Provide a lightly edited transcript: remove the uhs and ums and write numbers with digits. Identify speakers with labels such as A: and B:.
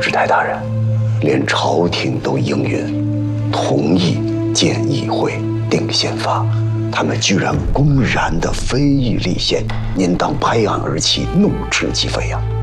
A: 知太大人，连朝廷都应允，同意建议会定宪法，他们居然公然的非议立宪，您当拍案而起，怒斥其非呀！